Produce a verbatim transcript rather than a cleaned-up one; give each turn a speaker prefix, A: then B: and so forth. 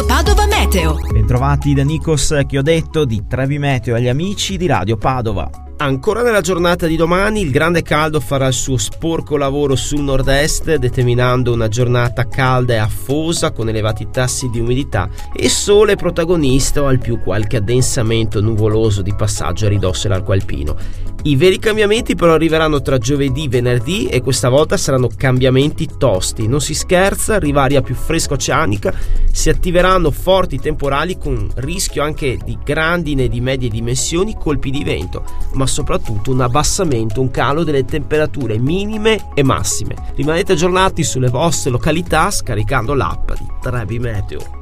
A: Radio Padova Meteo.
B: Bentrovati da Nikos Chioddetto di Trevi Meteo agli amici di Radio Padova.
C: Ancora nella giornata di domani il grande caldo farà il suo sporco lavoro sul nord-est, determinando una giornata calda e affosa con elevati tassi di umidità e sole protagonista o al più qualche addensamento nuvoloso di passaggio a ridosso dell'arco alpino. I veri cambiamenti però arriveranno tra giovedì e venerdì e questa volta saranno cambiamenti tosti. Non si scherza, arriva aria più fresca oceanica, si attiveranno forti temporali con rischio anche di grandine di medie dimensioni, colpi di vento, ma soprattutto un abbassamento, un calo delle temperature minime e massime. Rimanete aggiornati sulle vostre località scaricando l'app di Trevi Meteo.